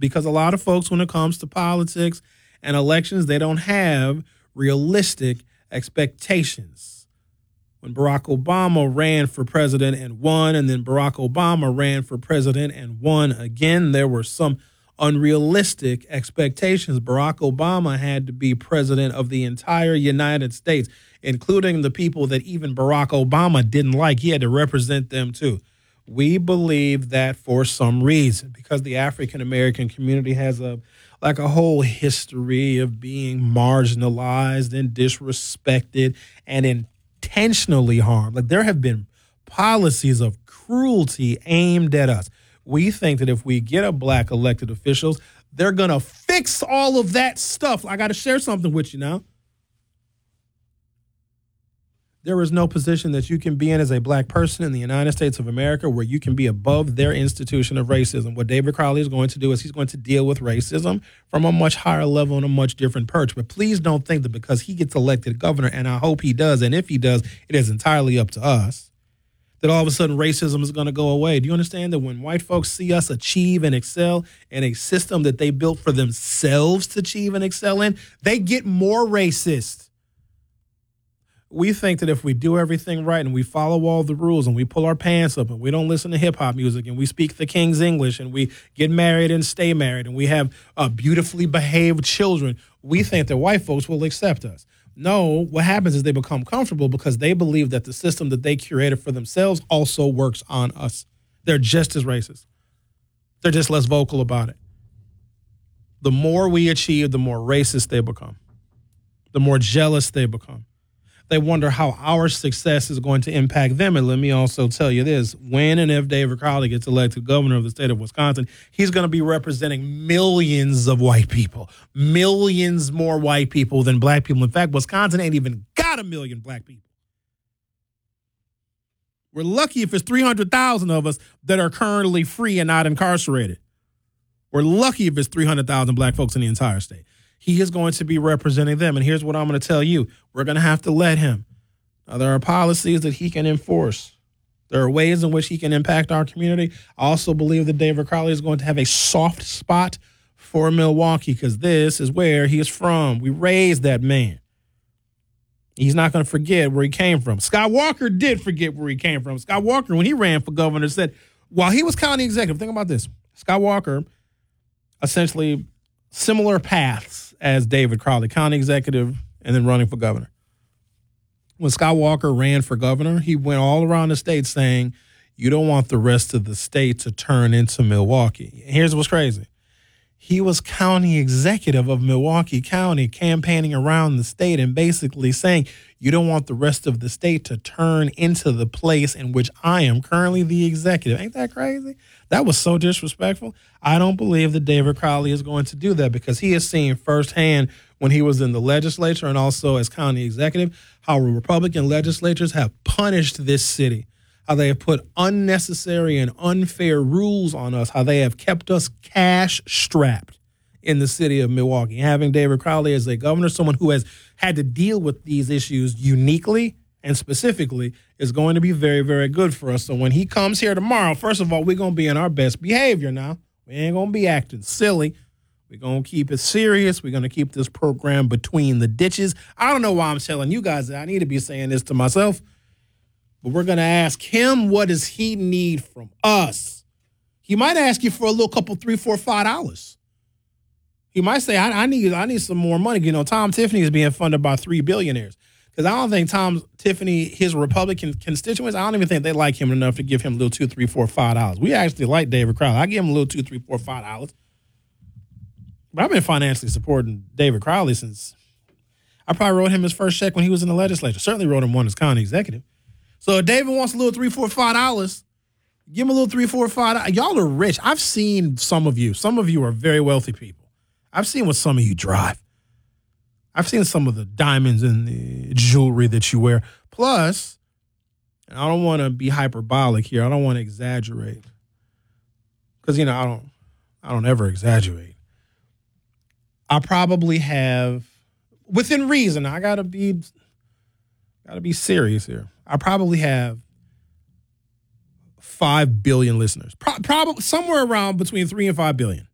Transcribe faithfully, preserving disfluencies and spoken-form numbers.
because a lot of folks, when it comes to politics and elections, they don't have realistic expectations. When Barack Obama ran for president and won, and then Barack Obama ran for president and won again, there were some unrealistic expectations. Barack Obama had to be president of the entire United States, including the people that even Barack Obama didn't like. He had to represent them too. We believe that for some reason, because the African American community has a like a whole history of being marginalized and disrespected and intentionally harmed. Like, there have been policies of cruelty aimed at us. We think that if we get a black elected officials, they're going to fix all of that stuff. I got to share something with you now. There is no position that you can be in as a black person in the United States of America where you can be above their institution of racism. What David Crowley is going to do is he's going to deal with racism from a much higher level and a much different perch. But please don't think that because he gets elected governor, and I hope he does, and if he does, it is entirely up to us, that all of a sudden racism is going to go away. Do you understand that when white folks see us achieve and excel in a system that they built for themselves to achieve and excel in, they get more racist? We think that if we do everything right and we follow all the rules and we pull our pants up and we don't listen to hip hop music and we speak the King's English and we get married and stay married and we have uh, beautifully behaved children, we think that white folks will accept us. No, what happens is they become comfortable because they believe that the system that they curated for themselves also works on us. They're just as racist. They're just less vocal about it. The more we achieve, the more racist they become. The more jealous they become. They wonder how our success is going to impact them. And let me also tell you this. When and if David Crowley gets elected governor of the state of Wisconsin, he's going to be representing millions of white people, millions more white people than black people. In fact, Wisconsin ain't even got a million black people. We're lucky if it's three hundred thousand of us that are currently free and not incarcerated. We're lucky if it's three hundred thousand black folks in the entire state. He is going to be representing them. And here's what I'm going to tell you. We're going to have to let him. Now, there are policies that he can enforce. There are ways in which he can impact our community. I also believe that David Crowley is going to have a soft spot for Milwaukee because this is where he is from. We raised that man. He's not going to forget where he came from. Scott Walker did forget where he came from. Scott Walker, when he ran for governor, said, while he was county executive, think about this. Scott Walker, essentially similar paths as David Crowley, county executive and then running for governor. When Scott Walker ran for governor, he went all around the state saying, you don't want the rest of the state to turn into Milwaukee. Here's what's crazy. He was county executive of Milwaukee County, campaigning around the state and basically saying, you don't want the rest of the state to turn into the place in which I am currently the executive. Ain't that crazy? That was so disrespectful. I don't believe that David Crowley is going to do that because he has seen firsthand when he was in the legislature and also as county executive how Republican legislatures have punished this city, how they have put unnecessary and unfair rules on us, how they have kept us cash strapped in the city of Milwaukee. Having David Crowley as a governor, someone who has had to deal with these issues uniquely and specifically, is going to be very, very good for us. So when he comes here tomorrow, first of all, we're going to be in our best behavior now. We ain't going to be acting silly. We're going to keep it serious. We're going to keep this program between the ditches. I don't know why I'm telling you guys that. I need to be saying this to myself. But we're going to ask him, what does he need from us? He might ask you for a little couple, three, four, five dollars. He might say, I, I need I need some more money. You know, Tom Tiffany is being funded by three billionaires. Because I don't think Tom Tiffany, his Republican constituents, I don't even think they like him enough to give him a little two, three, four, five dollars. We actually like David Crowley. I give him a little two, three, four, five dollars. But I've been financially supporting David Crowley since I probably wrote him his first check when he was in the legislature. Certainly wrote him one as county executive. So if David wants a little three, four, five dollars, give him a little three, four, five dollars. Y'all are rich. I've seen some of you. Some of you are very wealthy people. I've seen what some of you drive. I've seen some of the diamonds and the jewelry that you wear. Plus, and I don't want to be hyperbolic here. I don't want to exaggerate. Because, you know, I don't I don't ever exaggerate. I probably have, within reason, I gotta be gotta be serious here. I probably have five billion listeners. Pro- probably somewhere around between three and five billion.